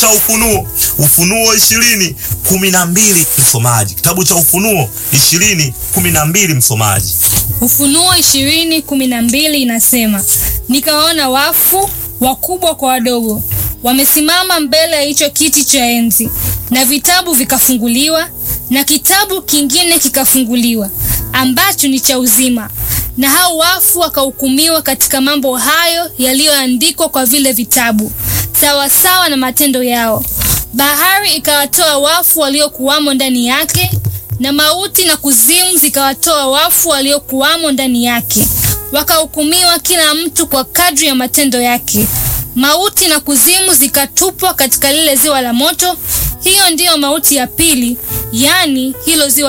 cha Ufunuo 20:12 msomaji. Kitabu cha Ufunuo 20:12 msomaji. Ufunuo 20:12 inasema, nikawaona wafu wakubwa kwa wadogo wamesimama mbele ya hicho kiti cha enzi, na vitabu vikafunguliwa, na kitabu kingine kikafunguliwa ambacho ni cha uzima, na hao wafu wakahukumiwa katika mambo hayo yaliyoandikwa kwa vile vitabu, sawa sawa na matendo yao. Bahari ikawatoa wafu waliokuwamo ndani yake, na mauti na kuzimu zikawatoa wafu waliokuwamo ndani yake, wakahukumiwa kila mtu kwa kadri ya matendo yake. Mauti na kuzimu zikatupwa katika lile ziwa la moto. Hiyo ndiyo mauti ya pili, yani hilo ziwa